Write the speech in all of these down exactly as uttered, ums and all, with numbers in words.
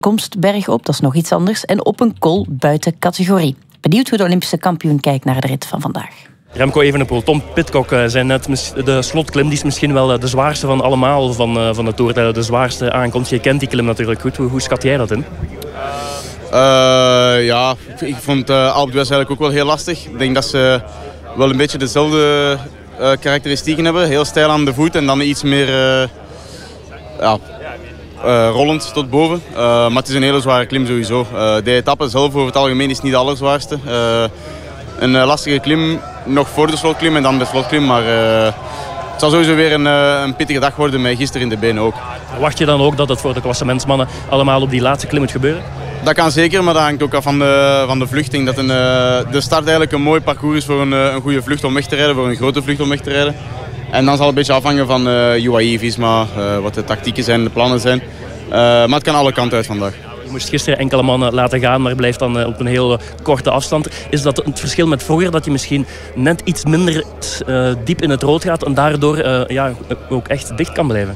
komst bergop, dat is nog iets anders. En op een kol buiten categorie. Benieuwd hoe de Olympische kampioen kijkt naar de rit van vandaag. Remco Evenepoel, Tom Pidcock zei net, de slotklim die is misschien wel de zwaarste van allemaal van, van de Tour. De zwaarste aankomst. Je kent die klim natuurlijk goed. Hoe, hoe schat jij dat in? Uh, ja, ik vond uh, Alpe d'Huez eigenlijk ook wel heel lastig. Ik denk dat ze wel een beetje dezelfde uh, karakteristieken hebben. Heel steil aan de voet en dan iets meer uh, ja, uh, rollend tot boven. Uh, maar het is een hele zware klim sowieso. Uh, de etappe zelf over het algemeen is niet de allerzwaarste. Uh, een uh, lastige klim, nog voor de slotklim en dan de slotklim. Maar uh, het zal sowieso weer een, uh, een pittige dag worden met gisteren in de benen ook. Wacht je dan ook dat het voor de klassementsmannen allemaal op die laatste klim moet gebeuren? Dat kan zeker, maar dat hangt ook af van de, van de vluchting. Dat een, uh, de start eigenlijk een mooi parcours is voor een, uh, een goede vlucht om weg te rijden, voor een grote vlucht om weg te rijden. En dan zal het een beetje afhangen van uh, U A E, Visma, uh, wat de tactieken zijn, de plannen zijn. Uh, maar het kan alle kanten uit vandaag. Je moest gisteren enkele mannen laten gaan, maar blijft dan op een heel korte afstand. Is dat het verschil met vroeger, dat je misschien net iets minder uh, diep in het rood gaat en daardoor uh, ja, ook echt dicht kan blijven?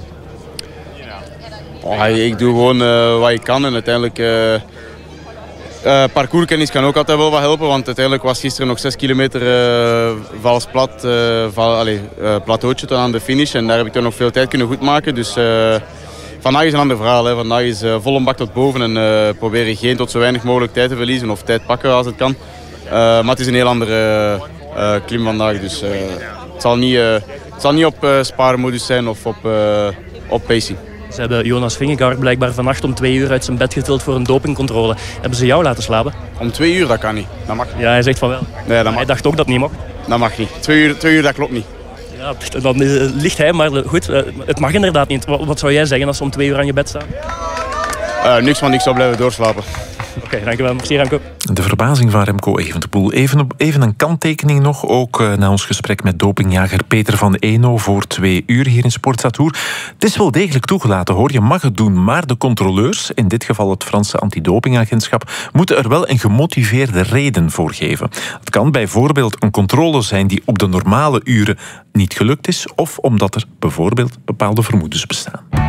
Oh, ik doe gewoon uh, wat ik kan en uiteindelijk... Uh, uh, parcourskennis kan ook altijd wel wat helpen, want uiteindelijk was gisteren nog zes kilometer uh, vals plat, uh, val, allez, uh, plateautje tot aan de finish en daar heb ik toch nog veel tijd kunnen goedmaken. Dus uh, vandaag is een ander verhaal. Hè. Vandaag is uh, vol een bak tot boven en uh, proberen geen tot zo weinig mogelijk tijd te verliezen of tijd pakken als het kan. Uh, maar het is een heel andere uh, uh, klim vandaag, dus uh, het zal niet, uh, het zal niet op uh, spaarmodus zijn of op, uh, op pacing. Ze hebben Jonas Vingegaard blijkbaar vannacht om twee uur uit zijn bed getild voor een dopingcontrole. Hebben ze jou laten slapen? Om twee uur, dat kan niet. Dat mag niet. Ja, hij zegt van wel. Nee, dat mag. Hij dacht ook dat het niet mocht. Dat mag niet. Twee uur, twee uur dat klopt niet. Ja, dan ligt hij, maar goed, het mag inderdaad niet. Wat zou jij zeggen als ze om twee uur aan je bed staan? Uh, niks, want ik zou blijven doorslapen. Oké, okay, dankjewel. Merci Remco. De verbazing van Remco Evenepoel. Even, even een kanttekening nog, ook uh, na ons gesprek met dopingjager Peter van Eno voor twee uur hier in Sportza-Tour. Het is wel degelijk toegelaten, hoor. Je mag het doen, maar de controleurs, in dit geval het Franse antidopingagentschap, moeten er wel een gemotiveerde reden voor geven. Het kan bijvoorbeeld een controle zijn die op de normale uren niet gelukt is, of omdat er bijvoorbeeld bepaalde vermoedens bestaan.